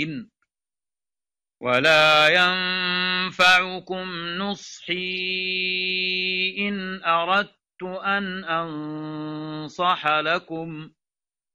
ولا ينفعكم نصحي إن أردت أن أنصح لكم